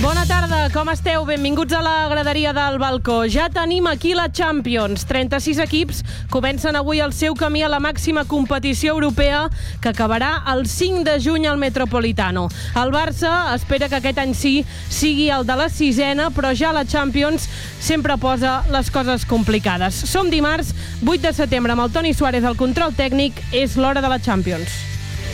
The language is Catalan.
Bona tarda, com esteu? Benvinguts a la graderia del balcó. Ja tenim aquí la Champions. 36 equips comencen avui el seu camí a la màxima competició europea que acabarà el 5 de juny al Metropolitano. El Barça espera que aquest any sí sigui el de la sisena, però ja la Champions sempre posa les coses complicades. Som dimarts, 8 de setembre, amb el Toni Suárez al control tècnic. És l'hora de la Champions.